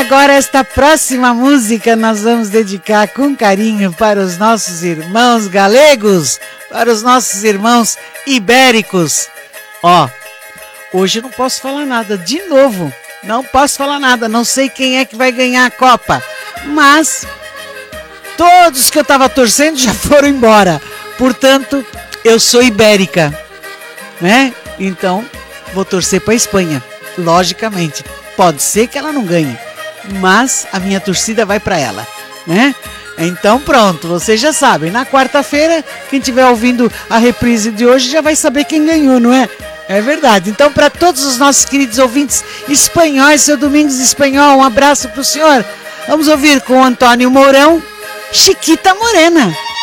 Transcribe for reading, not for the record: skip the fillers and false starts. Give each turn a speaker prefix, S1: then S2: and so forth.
S1: Agora esta próxima música nós vamos dedicar com carinho para os nossos irmãos galegos, para os nossos irmãos ibéricos. Ó, hoje eu não posso falar nada, de novo, não posso falar nada, não sei quem é que vai ganhar a Copa, mas todos que eu estava torcendo já foram embora, portanto, eu sou ibérica, né? Então, vou torcer para a Espanha, logicamente. Pode ser que ela não ganhe, mas a minha torcida vai para ela, né? Então pronto, vocês já sabem, na quarta-feira, quem estiver ouvindo a reprise de hoje já vai saber quem ganhou, não é? É verdade. Então, para todos os nossos queridos ouvintes espanhóis, seu Domingos Espanhol, um abraço para o senhor. Vamos ouvir com o Antônio Mourão, Chiquita Morena.